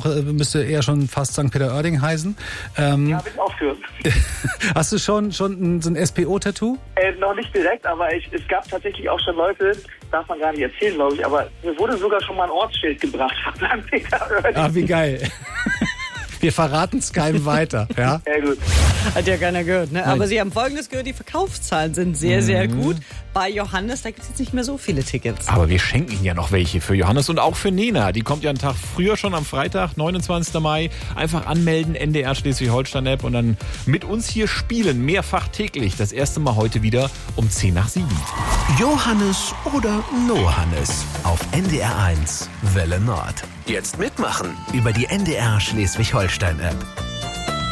müsste eher schon fast St. Peter-Ording heißen. Ja, bin ich auch für. Hast du schon so ein SPO-Tattoo? Noch nicht direkt, aber es gab tatsächlich auch schon Leute, darf man gar nicht erzählen, glaube ich, aber mir wurde sogar schon mal ein Ortsschild gebracht von St. Peter-Ording. Ah, wie geil. Wir verraten es keinem weiter. Ja? Sehr gut. Hat ja keiner gehört, ne? Aber Sie haben Folgendes gehört, die Verkaufszahlen sind sehr, sehr gut. Bei Johannes, da gibt es jetzt nicht mehr so viele Tickets. Aber wir schenken Ihnen ja noch welche für Johannes und auch für Nena. Die kommt ja einen Tag früher schon am Freitag, 29. Mai. Einfach anmelden, NDR Schleswig-Holstein-App und dann mit uns hier spielen, mehrfach täglich. Das erste Mal heute wieder um 10 nach 7. Johannes oder Nohannes auf NDR 1 Welle Nord. Jetzt mitmachen über die NDR Schleswig-Holstein-App.